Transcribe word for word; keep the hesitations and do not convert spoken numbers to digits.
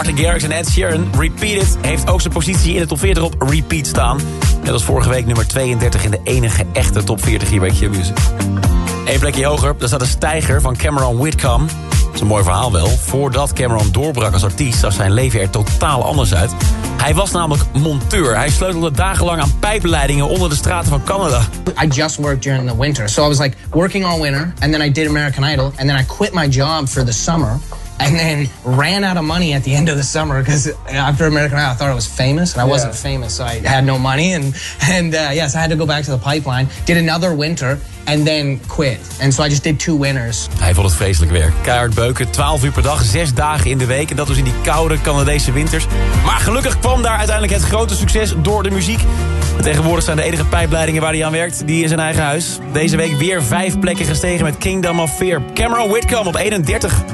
Martin Garrix en Ed Sheeran. Repeat It heeft ook zijn positie in de top veertig op repeat staan. Net als vorige week nummer tweeëndertig in de enige echte top veertig hier bij Q-Music. Eén plekje hoger, daar staat een stijger van Cameron Whitcomb. Dat is een mooi verhaal wel. Voordat Cameron doorbrak als artiest zag zijn leven er totaal anders uit. Hij was namelijk monteur. Hij sleutelde dagenlang aan pijpleidingen onder de straten van Canada. I just worked during the winter. So I was like working all winter and then I did American Idol and then I quit my job for the summer and then ran out of money at the end of the summer because after American Idol I thought I was famous and I wasn't yeah. famous, so I had no money and and uh, yes, I had to go back to the pipeline. Did another winter and then quit. And so I just did two winters. Hij vond het vreselijk werk. Keihard beuken, twaalf uur per dag, zes dagen in de week. En dat was in die koude Canadese winters. Maar gelukkig kwam daar uiteindelijk het grote succes door de muziek. En tegenwoordig zijn de enige pijpleidingen waar hij aan werkt die in zijn eigen huis. Deze week weer vijf plekken gestegen met Kingdom of Fear. Cameron Whitcomb op eenendertig.